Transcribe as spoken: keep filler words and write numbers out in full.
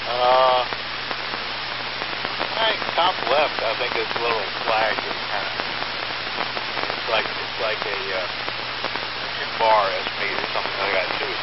Uh, I, top left, I think there's a little flag that kind of, it's like, it's like a, uh, bar S P or something like that too.